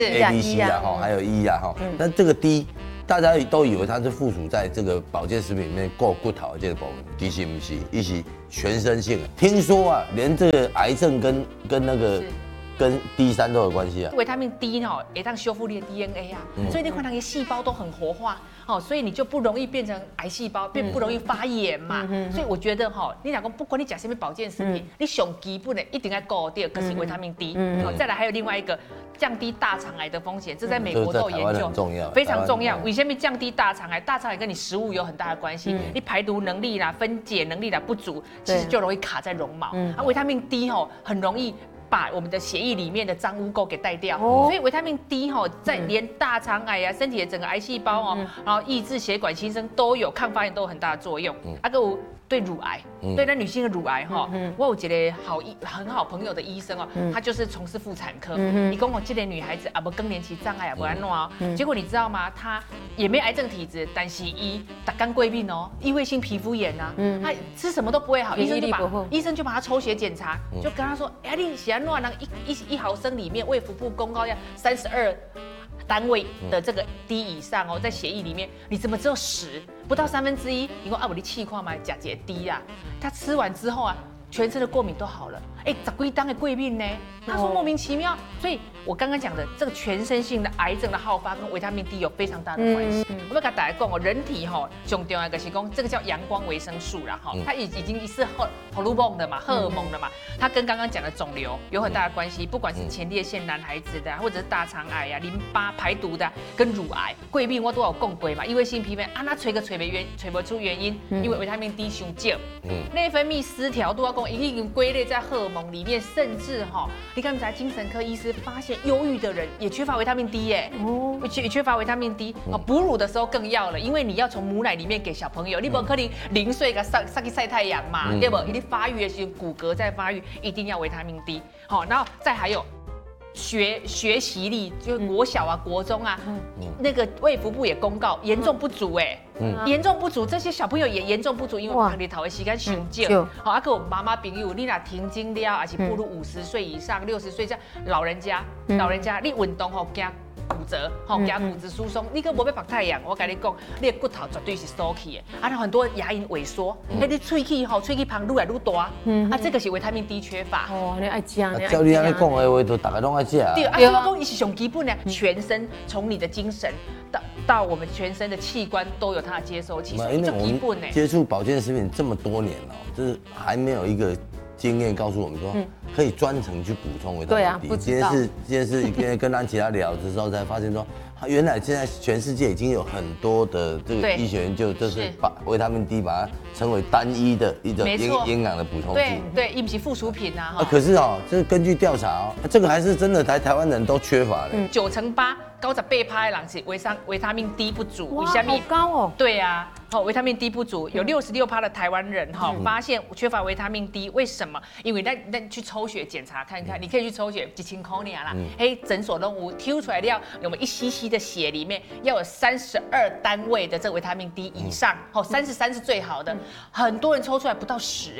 A、B、C 啊，哈，还有 E 啊，哈。但这个 D， 大家都以为它是附属在这个保健食品里面够骨头的这个部分，其实不是，一是全身性的。听说啊，连这个癌症跟那个。跟 D3都有关系啊。 维他命 D 哦，也让修复你的 DNA 啊，所以你看那个细胞都很活化，哦，所以你就不容易变成癌细胞，不容易发炎嘛。所以我觉得哈，你讲不管你讲什么保健食品，你上基本的一定要顾到，可是维他命 D。再来还有另外一个，降低大肠癌的风险，这在美国都有研究，非常重要。为什么降低大肠癌？大肠癌跟你食物有很大的关系，你排毒能力啦、分解能力啦不足，其实就容易卡在绒毛。啊，维他命 D 哦，很容易把我们的血液里面的脏污垢给带掉，所以维他命 D 哈，在连大肠癌啊、身体的整个癌细胞哦，然后抑制血管新生都有抗发炎都有很大的作用。啊，个对乳癌，对那女性的乳癌哈，我有一个很好朋友的医生哦，他就是从事妇产科。你跟我这个女孩子啊，不更年期障碍啊，不安弄啊，结果你知道吗？她也没癌症体质，但是打肝贵病哦，异位性皮肤炎啊，她吃什么都不会好，医生就把她抽血检查，就跟她说，哎，你喜欢弄那1毫升里面，卫福部公告要32单位的这个 D 以上哦，在血液里面，你怎么只有10，不到1/3？你说啊，我的气矿嘛，假节 D 啊，他吃完之后啊，全身的过敏都好了，哎，10几档的贵病呢？他说莫名其妙，所以我刚刚讲的这个全身性的癌症的好发跟维他命 D 有非常大的关系。我要跟大家讲哦，人体哈最重要的是讲这个叫阳光维生素啦哈，它已经是荷尔蒙的嘛，它跟刚刚讲的肿瘤有很大的关系，不管是前列腺男孩子的，或者是大肠癌呀、淋巴排毒的，跟乳癌、贵病我都有讲过嘛，异位性皮肤啊，那找不出原因，因为维他命 D 太少，内分泌失调都要讲，已经归类在荷尔蒙里面，甚至哈。你刚才精神科医师发现，忧郁的人也缺乏维他命 D 耶，也缺乏维他命 D 哦，哺乳的时候更要了，因为你要从母奶里面给小朋友，你不可能0岁给上去晒太阳嘛，对不？你发育的时候，骨骼在发育，一定要维他命 D。好，然后再还有。学习力，就是国小啊、国中啊，那个卫福部也公告严重不足严重不足，这些小朋友也严重不足，因为旁里头的时间上少。好，啊，个我妈妈朋友，你若停经了，而且步入50岁以上、60岁这样老人家，你运动吼惊骨折，惊骨质疏松，你个无要晒太阳，我跟你讲，你的骨头绝对是缩起的，啊，很多牙龈萎缩，你喙齿旁愈来愈大，这个是维他命 D 缺乏。 哦，你爱吃， 照你安尼讲的话，都大家拢爱吃。 对，啊，所以我讲，伊是上基本的，全身从你的精神到我们全身的器官都有它的接收器，所以这基本呢。 接触保健食品这么多年了，就是还没有一个经验告诉我们说，可以专程去补充维他命 D。今天是因为跟其他聊的时候才发现说，原来现在全世界已经有很多的这个医学研究，就是把维他命 D 把它称为单一的一种营养的补充剂。 对，伊不是附属品啊。 可是哦，这根据调查这个还是真的台湾人都缺乏的。 9%、98%的人是维他命 D 不足， 哇，好高哦。 对啊。维他命 D 不足，有66%的台湾人发现缺乏维他命 D， 为什么？因为那去抽血检查看看，你可以去抽血1000块啦，诊所都有抽出来了，我们1 cc 的血里面要有32单位的这个维他命 D 以上，33是最好的，很多人抽出来不到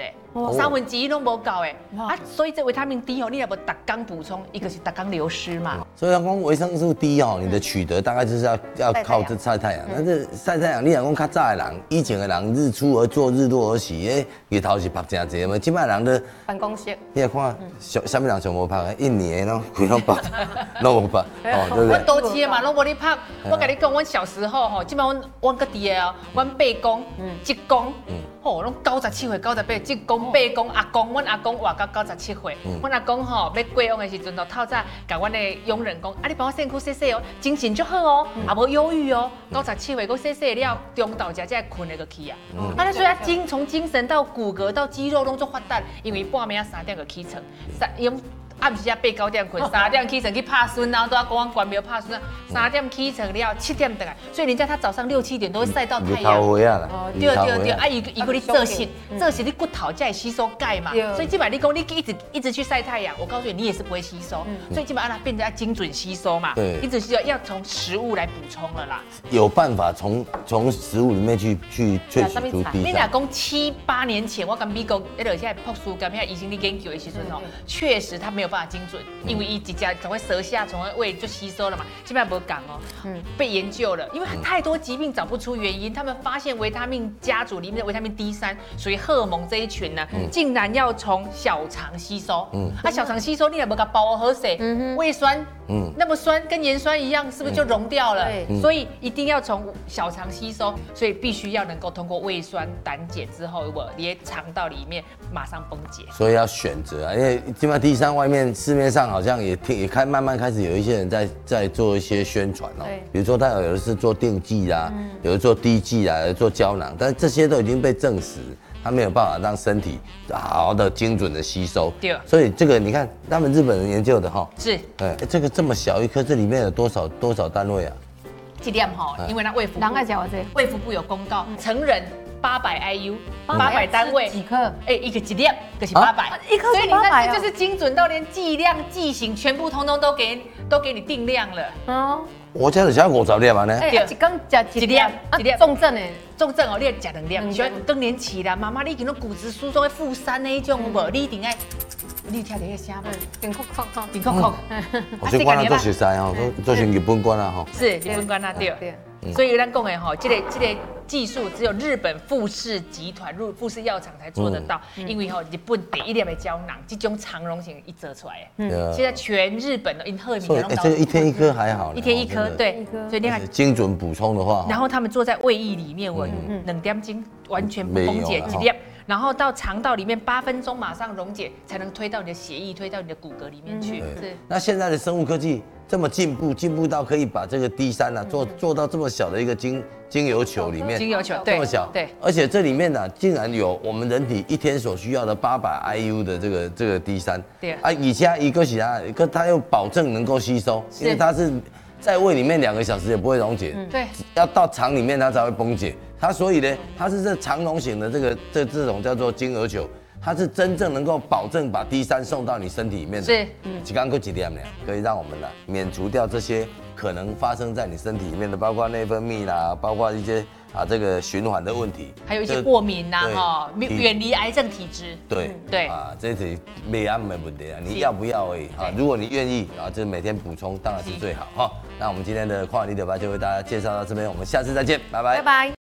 10，1/3都没搞所以这维他命 D 你也不打刚补充，一个是打刚流失嘛。 所以讲维生素 D 你的取得大概就是要靠这晒太阳，但是晒太阳你讲较早的人，以前的人日出而作，日落而息，日头是晒真济嘛，现在人的办公室， 你看什么人上无晒？一年拢规拢晒，拢无晒，对不对？ 我多吃嘛，拢无你晒。我跟你讲，我小时候基本上我个弟哦，我伯公、叔公，拢97岁、98岁，叔公、伯公、阿公，阮阿公活到97岁。阮阿公要过往的时阵，透早甲阮的佣人讲，你帮我身躯洗洗哦，精神就好哦，也无忧郁哦。97岁，我洗洗了，中昼食才困得过去啊。所以从精神到骨骼到肌肉拢做发达，因为半暝3点就起床，暗时8、9点困，3点起床去拍孙啊，都要讲关庙拍孙啊。3点起床了，7点回来，所以人家他早上6、7点都会晒到太阳。对，伊个你做事你骨头才会吸收钙嘛，所以基本上你讲你一直去晒太阳，我告诉你也是不会吸收，所以基本上它变成要精准吸收嘛，一直吸收要从食物来补充了啦。 有办法从食物里面去萃取出 D。 你若讲7、8年前，我跟美国现在博士跟遐医生咧研究的时阵确实他没有办法精准，因为一几家从舌下从胃就吸收了嘛，基本上不讲哦。被研究了，因为太多疾病找不出原因，他们发现维他命家族里面的维他命 D3属于荷尔蒙这一群呢，竟然要从小肠吸收。小肠吸收你也不给它包喝水，胃酸，那么酸跟盐酸一样，是不是就溶掉了？所以一定要从小肠吸收，所以必须要能够通过胃酸胆碱之后，连肠道里面马上崩解。 所以要选择啊，因为基本上 D3外面市面上好像也慢慢开始有一些人在做一些宣传哦，比如说他有的是做定剂啊，有的做滴剂啊，有的做胶囊，但是这些都已经被证实。它没有办法让身体好好的精准的吸收， 对， 所以这个你看他们日本人研究的哈， 是， 这个这么小一颗，这里面有多少单位啊？ 剂量哈，因为它卫福部有公告，成人800 IU，800单位几颗？ 一个剂量就是800， 一颗是800， 所以你看这就是精准到连剂量、剂型全部通通都给你定量了。哦， 我家的才50粒嘛呢？ 一缸吃一粒，重症诶。 重症哦，你要吃2粒，喜欢更年期啦，妈妈你可能骨质疏松会负3那一种，无你一定爱，你听到那个声无？ 顶扣扣扣， 顶扣扣。 所以我做熟悉吼，做成日本馆啊吼。 是日本馆啊对。所以咱讲的吼，这个技术只有日本富士集团、富士药厂才做得到，因为吼日本第一粒的胶囊，这种肠溶型一做出来的，现在全日本的因赫敏弄到。这个一天一颗还好， 一天一颗，对，所以你看精准补充的话， 然后他们做在胃液里面，我2点钟完全不崩解一粒。然后到肠道里面8分钟马上溶解，才能推到你的血液，推到你的骨骼里面去。是。 那现在的生物科技这么进步到可以把这个 D3啊做到这么小的一个精油球里面， 精油球这么小，对，而且这里面呢竟然有我们人体一天所需要的800 IU 的这个 D3，对啊，以前一个是啊，它又保证能够吸收，因为它是在胃里面2个小时也不会溶解， 对， 要到肠里面它才会崩解。它所以呢，它是这肠溶型的这种叫做精油球，它是真正能够保证把 D3送到你身体里面的。 是， 几缸够几点呢？可以让我们呢免除掉这些可能发生在你身体里面的，包括内分泌啦，包括一些这个循环的问题， 还有一些过敏呐，哈，远离癌症体质。 对这是没安没问题啊，你要不要而已啊？如果你愿意就是每天补充，当然是最好哈。那我们今天的跨理疗吧就为大家介绍到这边，我们下次再见，拜拜。 拜拜。